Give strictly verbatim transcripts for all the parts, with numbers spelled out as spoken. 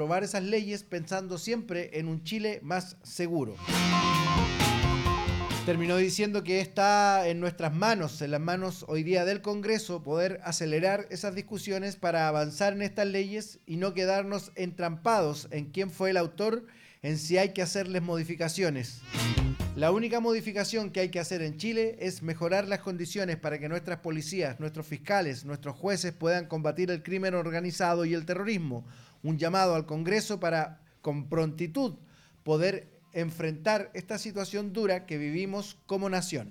aprobar esas leyes pensando siempre en un Chile más seguro. Terminó diciendo que está en nuestras manos, en las manos hoy día del Congreso, poder acelerar esas discusiones para avanzar en estas leyes y no quedarnos entrampados en quién fue el autor, en si hay que hacerles modificaciones. La única modificación que hay que hacer en Chile es mejorar las condiciones para que nuestras policías, nuestros fiscales, nuestros jueces puedan combatir el crimen organizado y el terrorismo. Un llamado al Congreso para, con prontitud, poder enfrentar esta situación dura que vivimos como nación.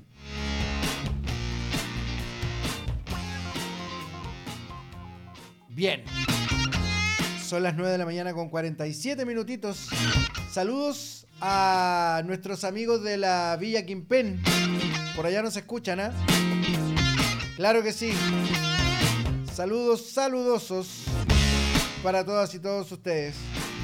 Bien. Son las nueve de la mañana con cuarenta y siete minutitos. Saludos a nuestros amigos de la Villa Quimpen. Por allá nos escuchan, ¿ah? ¿eh? Claro que sí. Saludos saludosos para todas y todos ustedes.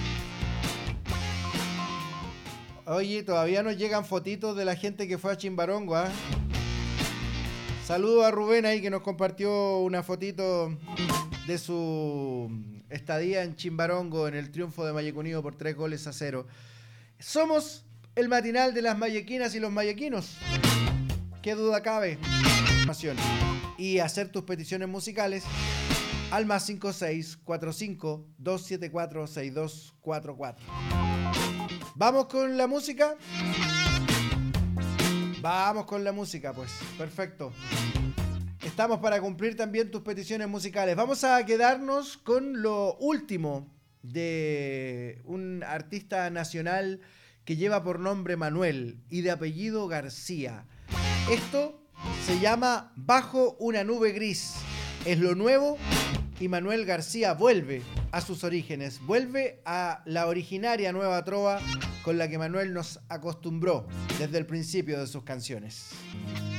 Oye, todavía nos llegan fotitos de la gente que fue a Chimbarongo, ¿ah? ¿eh? Saludos a Rubén ahí que nos compartió una fotito de su estadía en Chimbarongo en el triunfo de Mayeco Unido por tres goles a cero. Somos el matinal de las mayequinas y los mayequinos. Qué duda cabe. Y hacer tus peticiones musicales al más cinco seis cuatro cinco dos siete cuatro seis dos cuatro cuatro. ¿Vamos con la música? Vamos con la música, pues. Perfecto. Estamos para cumplir también tus peticiones musicales. Vamos a quedarnos con lo último de un artista nacional que lleva por nombre Manuel y de apellido García. Esto se llama Bajo una nube gris. Es lo nuevo y Manuel García vuelve a sus orígenes, vuelve a la originaria nueva trova con la que Manuel nos acostumbró desde el principio de sus canciones.